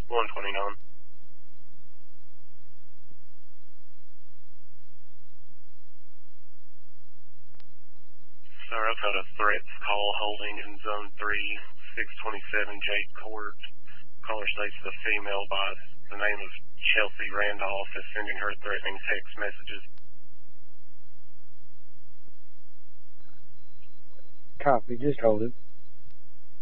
129. Sir, I've had a threats call holding in Zone 3, 627 Jake Court. Caller states the female by the name of Chelsea Randolph is sending her threatening text messages. Copy, just hold it.